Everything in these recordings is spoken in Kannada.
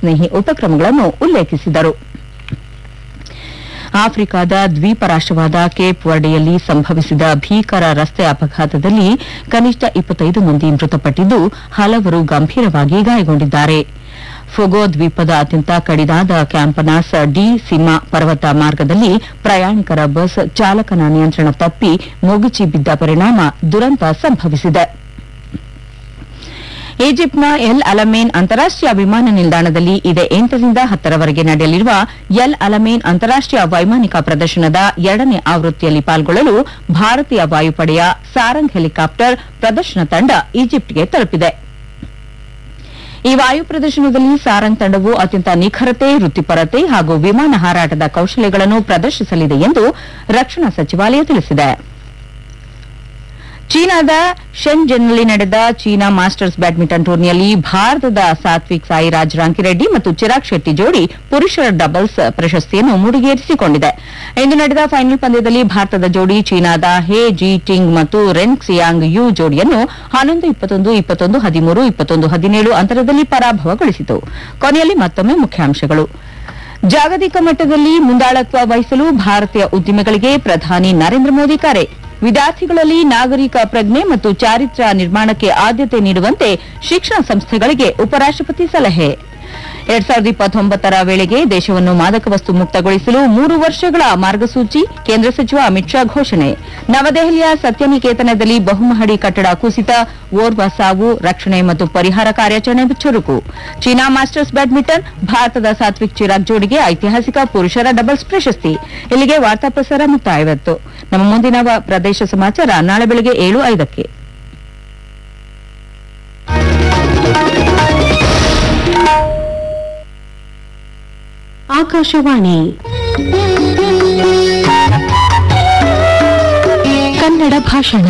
ಸ್ನೇಹಿ ಉಪಕ್ರಮಗಳನ್ನು ಉಲ್ಲೇಖಿಸಿದರು. ಆಫ್ರಿಕಾದ ದ್ವೀಪ ರಾಷ್ಟವಾದ ಕೇಪ್ ವರ್ಡೆಯಲ್ಲಿ ಸಂಭವಿಸಿದ ಭೀಕರ ರಸ್ತೆ ಅಪಘಾತದಲ್ಲಿ ಕನಿಷ್ಠ 25 ಮಂದಿ ಮೃತಪಟ್ಟಿದ್ದು ಹಲವರು ಗಂಭೀರವಾಗಿ ಗಾಯಗೊಂಡಿದ್ದಾರೆ. ಫೊಗೊ ದ್ವೀಪದ ಅತ್ಯಂತ ಕಡಿದಾದ ಕ್ಯಾಂಪನಾಸ್ ಡಿ ಸಿಮಾ ಪರ್ವತ ಮಾರ್ಗದಲ್ಲಿ ಪ್ರಯಾಣಿಕರ ಬಸ್ ಚಾಲಕನ ನಿಯಂತ್ರಣ ತಪ್ಪಿ ಮುಗಿಚಿ ಬಿದ್ದ ಪರಿಣಾಮ ದುರಂತ ಸಂಭವಿಸಿದೆ. ಈಜಿಪ್ಟ್ನ ಎಲ್ ಅಲಮೇನ್ ಅಂತಾರಾಷ್ಟೀಯ ವಿಮಾನ ನಿಲ್ದಾಣದಲ್ಲಿ ಇದೇ 8ರಿಂದ 10ರವರೆಗೆ ನಡೆಯಲಿರುವ ಎಲ್ ಅಲಮೇನ್ ಅಂತಾರಾಷ್ಟೀಯ ವೈಮಾನಿಕ ಪ್ರದರ್ಶನದ 2ನೇ ಆವೃತ್ತಿಯಲ್ಲಿ ಪಾಲ್ಗೊಳ್ಳಲು ಭಾರತೀಯ ವಾಯುಪಡೆಯ ಸಾರಂಗ್ ಹೆಲಿಕಾಪ್ಟರ್ ಪ್ರದರ್ಶನ ತಂಡ ಈಜಿಪ್ಟ್ಗೆ ತಲುಪಿದೆ. ಈ ವಾಯು ಪ್ರದರ್ಶನದಲ್ಲಿ ಸಾರಂಗ್ ತಂಡವು ಅತ್ಯಂತ ನಿಖರತೆ, ವೃತ್ತಿಪರತೆ ಹಾಗೂ ವಿಮಾನ ಹಾರಾಟದ ಕೌಶಲ್ಯಗಳನ್ನು ಪ್ರದರ್ಶಿಸಲಿದೆ ಎಂದು ರಕ್ಷಣಾ ಸಚಿವಾಲಯ ತಿಳಿಸಿದೆ. ಚೀನಾದ ಶೆನ್ಜೆನ್ನಲ್ಲಿ ನಡೆದ ಚೀನಾ ಮಾಸ್ಟರ್ಸ್ ಬ್ಯಾಡ್ಮಿಂಟನ್ ಟೂರ್ನಿಯಲ್ಲಿ ಭಾರತದ ಸಾತ್ವಿಕ್ ಸಾಯಿರಾಜ್ ರಾಂಕಿರೆಡ್ಡಿ ಮತ್ತು ಚಿರಾಗ್ ಶೆಟ್ಟಿ ಜೋಡಿ ಪುರುಷರ ಡಬಲ್ಸ್ ಪ್ರಶಸ್ತಿಯನ್ನು ಮುಡಿಗೇರಿಸಿಕೊಂಡಿದೆ. ಇಂದು ನಡೆದ ಫೈನಲ್ ಪಂದ್ಯದಲ್ಲಿ ಭಾರತದ ಜೋಡಿ ಚೀನಾದ ಹೇ ಜಿ ಟಿಂಗ್ ಮತ್ತು ರೆನ್ ಕ್ಸಿಯಾಂಗ್ ಯು ಜೋಡಿಯನ್ನು 11-21, 21-13, 21-17 ಅಂತರದಲ್ಲಿ ಪರಾಭವಗೊಳಿಸಿತು. ಕೊನೆಯಲ್ಲಿ ಮತ್ತೊಮ್ಮೆ ಮುಖ್ಯಾಂಶಗಳು. ಜಾಗತಿಕ ಮಟ್ಟದಲ್ಲಿ ಮುಂದಾಳತ್ವ ವಹಿಸಲು ಭಾರತೀಯ ಉದ್ಯಮಿಗಳಿಗೆ ಪ್ರಧಾನಿ ನರೇಂದ್ರ ಮೋದಿ ಕರೆ. ವಿದ್ಯಾರ್ಥಿಗಳಲ್ಲಿ ನಾಗರಿಕ ಪ್ರಜ್ಞೆ ಮತ್ತು ಚಾರಿತ್ರ್ಯ ನಿರ್ಮಾಣಕ್ಕೆ ಆದ್ಯತೆ ನೀಡುವಂತೆ ಶಿಕ್ಷಣ ಸಂಸ್ಥೆಗಳಿಗೆ ಉಪರಾಷ್ಟಪತಿ ಸಲಹೆ. 2029ರ ವೇಳೆಗೆ ದೇಶವನ್ನು ಮಾದಕ ವಸ್ತು ಮುಕ್ತಗೊಳಿಸಲು 3 ವರ್ಷಗಳ ಮಾರ್ಗಸೂಚಿ ಕೇಂದ್ರ ಸಚಿವ ಅಮಿತ್ ಶಾ ಘೋಷಣೆ. ನವದೆಹಲಿಯ ಸತ್ಯನಿಕೇತನದಲ್ಲಿ ಬಹುಮಹಡಿ ಕಟ್ಟಡ ಕುಸಿತ, ಓರ್ವ ಸಾವು, ರಕ್ಷಣೆ ಮತ್ತು ಪರಿಹಾರ ಕಾರ್ಯಾಚರಣೆ ಚುರುಕು. ಚೀನಾ ಮಾಸ್ಟರ್ಸ್ ಬ್ಯಾಡ್ಮಿಂಟನ್, ಭಾರತದ ಸಾತ್ವಿಕ್ ಚಿರಾಗ್ ಜೋಡಿಗೆ ಐತಿಹಾಸಿಕ ಪುರುಷರ ಡಬಲ್ಸ್ ಪ್ರಶಸ್ತಿ. ಇಲ್ಲಿಗೆ ವಾರ್ತಾ ಪ್ರಸಾರ ಮುಕ್ತಾಯವಾಯಿತು. ನಮ್ಮ ಮುಂದಿನ ಪ್ರದೇಶ ಸಮಾಚಾರ ನಾಳೆ ಬೆಳಗ್ಗೆ 7:05ಕ್ಕೆ. ಆಕಾಶವಾಣಿ ಕನ್ನಡ ಭಾಷಣ.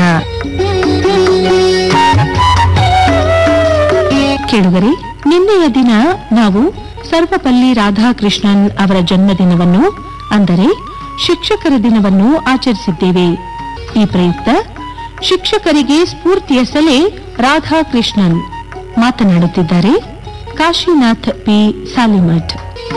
ಕೇಳುಗರೆ, ನಿನ್ನೆಯ ದಿನ ನಾವು ಸರ್ವಪಲ್ಲಿ ರಾಧಾಕೃಷ್ಣನ್ ಅವರ ಜನ್ಮದಿನವನ್ನು, ಅಂದರೆ ಶಿಕ್ಷಕರ ದಿನವನ್ನು ಆಚರಿಸಿದ್ದೇವೆ. ಈ ಪ್ರಯುಕ್ತ ಶಿಕ್ಷಕರಿಗೆ ಸ್ಫೂರ್ತಿಯ ಸೆಲೆ ರಾಧಾಕೃಷ್ಣನ್. ಮಾತನಾಡುತ್ತಿದ್ದಾರೆ ಕಾಶಿನಾಥ್ ಪಿ ಸಾಲಿಮಠ್.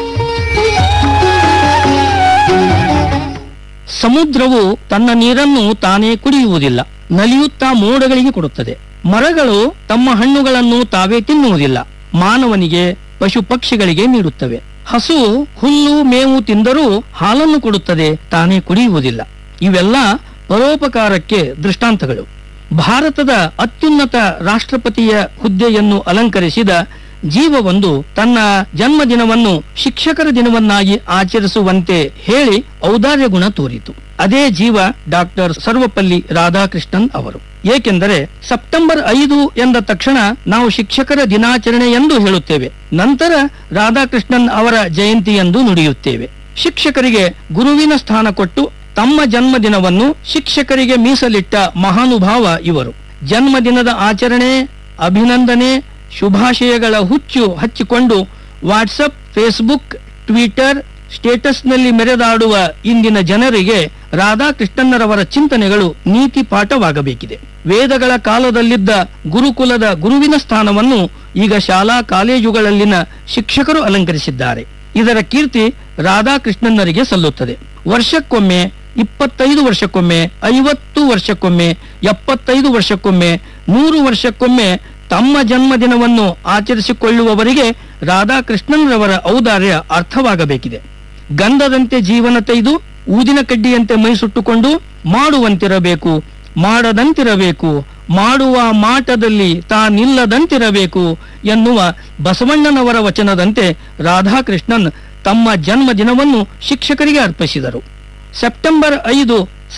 ಸಮುದ್ರವು ತನ್ನ ನೀರನ್ನು ತಾನೇ ಕುಡಿಯುವುದಿಲ್ಲ, ನಲಿಯುತ್ತಾ ಮೋಡಗಳಿಗೆ ಕೊಡುತ್ತದೆ. ಮರಗಳು ತಮ್ಮ ಹಣ್ಣುಗಳನ್ನು ತಾವೇ ತಿನ್ನುವುದಿಲ್ಲ, ಮಾನವನಿಗೆ, ಪಶು ಪಕ್ಷಿಗಳಿಗೆ ನೀಡುತ್ತವೆ. ಹಸು ಹುಲ್ಲು ಮೇವು ತಿಂದರೂ ಹಾಲನ್ನು ಕೊಡುತ್ತದೆ, ತಾನೇ ಕುಡಿಯುವುದಿಲ್ಲ. ಇವೆಲ್ಲ ಪರೋಪಕಾರಕ್ಕೆ ದೃಷ್ಟಾಂತಗಳು. ಭಾರತದ ಅತ್ಯುನ್ನತ ರಾಷ್ಟ್ರಪತಿಯ ಹುದ್ದೆಯನ್ನು ಅಲಂಕರಿಸಿದ ಜೀವವೊಂದು ತನ್ನ ಜನ್ಮದಿನವನ್ನು ಶಿಕ್ಷಕರ ದಿನವನ್ನಾಗಿ ಆಚರಿಸುವಂತೆ ಹೇಳಿ ಔದಾರ್ಯ ಗುಣ ತೋರಿತು. ಅದೇ ಜೀವ ಡಾಕ್ಟರ್ ಸರ್ವಪಲ್ಲಿ ರಾಧಾಕೃಷ್ಣನ್ ಅವರು. ಏಕೆಂದರೆ ಸೆಪ್ಟೆಂಬರ್ 5 ಎಂದ ತಕ್ಷಣ ನಾವು ಶಿಕ್ಷಕರ ದಿನಾಚರಣೆ ಎಂದು ಹೇಳುತ್ತೇವೆ. ನಂತರ ರಾಧಾಕೃಷ್ಣನ್ ಅವರ ಜಯಂತಿ ಎಂದು ನುಡಿಯುತ್ತೇವೆ. ಶಿಕ್ಷಕರಿಗೆ ಗುರುವಿನ ಸ್ಥಾನ ಕೊಟ್ಟು ತಮ್ಮ ಜನ್ಮದಿನವನ್ನು ಶಿಕ್ಷಕರಿಗೆ ಮೀಸಲಿಟ್ಟ ಮಹಾನುಭಾವ ಇವರು. ಜನ್ಮದಿನದ ಆಚರಣೆ, ಅಭಿನಂದನೆ, ಶುಭಾಶಯಗಳ ಹುಚ್ಚು ಹಚ್ಚಿಕೊಂಡು ವಾಟ್ಸಪ್, ಫೇಸ್ಬುಕ್, ಟ್ವಿಟರ್, ಸ್ಟೇಟಸ್ನಲ್ಲಿ ಮೆರೆದಾಡುವ ಇಂದಿನ ಜನರಿಗೆ ರಾಧಾಕೃಷ್ಣನ್ನರವರ ಚಿಂತನೆಗಳು ನೀತಿ ಪಾಠವಾಗಬೇಕಿದೆ. ವೇದಗಳ ಕಾಲದಲ್ಲಿದ್ದ ಗುರುಕುಲದ ಗುರುವಿನ ಸ್ಥಾನವನ್ನು ಈಗ ಶಾಲಾ ಕಾಲೇಜುಗಳಲ್ಲಿನ ಶಿಕ್ಷಕರು ಅಲಂಕರಿಸಿದ್ದಾರೆ. ಇದರ ಕೀರ್ತಿ ರಾಧಾಕೃಷ್ಣನ್ನರಿಗೆ ಸಲ್ಲುತ್ತದೆ. ವರ್ಷಕ್ಕೊಮ್ಮೆ, 25 ವರ್ಷಕ್ಕೊಮ್ಮೆ, 50 ವರ್ಷಕ್ಕೊಮ್ಮೆ, 75 ವರ್ಷಕ್ಕೊಮ್ಮೆ, 100 ವರ್ಷಕ್ಕೊಮ್ಮೆ ತಮ್ಮ ಜನ್ಮದಿನವನ್ನು ಆಚರಿಸಿಕೊಳ್ಳುವವರಿಗೆ ರಾಧಾಕೃಷ್ಣನ್ರವರ ಔದಾರ್ಯ ಅರ್ಥವಾಗಬೇಕಿದೆ. ಗಂಧದಂತೆ ಜೀವನ ತೆಗೆದು ಊದಿನ ಕಡ್ಡಿಯಂತೆ ಮೈ ಸುಟ್ಟುಕೊಂಡು ಮಾಡುವಂತಿರಬೇಕು, ಮಾಡದಂತಿರಬೇಕು, ಮಾಡುವ ಮಾಟದಲ್ಲಿ ತಾನಿಲ್ಲದಂತಿರಬೇಕು ಎನ್ನುವ ಬಸವಣ್ಣನವರ ವಚನದಂತೆ ರಾಧಾಕೃಷ್ಣನ್ ತಮ್ಮ ಜನ್ಮದಿನವನ್ನು ಶಿಕ್ಷಕರಿಗೆ ಅರ್ಪಿಸಿದರು. ಸೆಪ್ಟೆಂಬರ್ 5,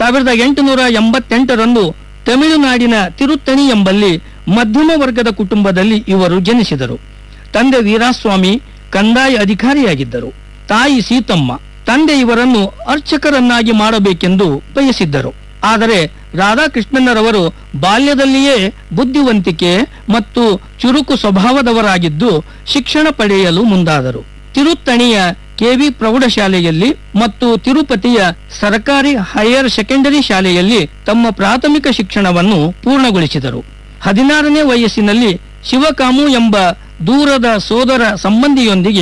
1888ರಂದು ತಮಿಳುನಾಡಿನ ತಿರುತ್ತಣಿ ಎಂಬಲ್ಲಿ ಮಧ್ಯಮ ವರ್ಗದ ಕುಟುಂಬದಲ್ಲಿ ಇವರು ಜನಿಸಿದರು. ತಂದೆ ವೀರಾಸ್ವಾಮಿ ಕಂದಾಯ ಅಧಿಕಾರಿಯಾಗಿದ್ದರು. ತಾಯಿ ಸೀತಮ್ಮ. ತಂದೆ ಇವರನ್ನು ಅರ್ಚಕರನ್ನಾಗಿ ಮಾಡಬೇಕೆಂದು ಬಯಸಿದ್ದರು. ಆದರೆ ರಾಧಾಕೃಷ್ಣನ್ನರವರು ಬಾಲ್ಯದಲ್ಲಿಯೇ ಬುದ್ಧಿವಂತಿಕೆ ಮತ್ತು ಚುರುಕು ಸ್ವಭಾವದವರಾಗಿದ್ದು ಶಿಕ್ಷಣ ಪಡೆಯಲು ಮುಂದಾದರು. ತಿರುತ್ತಣಿಯ ಕೆವಿ ಪ್ರೌಢಶಾಲೆಯಲ್ಲಿ ಮತ್ತು ತಿರುಪತಿಯ ಸರ್ಕಾರಿ ಹೈಯರ್ ಸೆಕೆಂಡರಿ ಶಾಲೆಯಲ್ಲಿ ತಮ್ಮ ಪ್ರಾಥಮಿಕ ಶಿಕ್ಷಣವನ್ನು ಪೂರ್ಣಗೊಳಿಸಿದರು. 16ನೇ ವಯಸ್ಸಿನಲ್ಲಿ ಶಿವಕಾಮು ಎಂಬ ದೂರದ ಸೋದರ ಸಂಬಂಧಿಯೊಂದಿಗೆ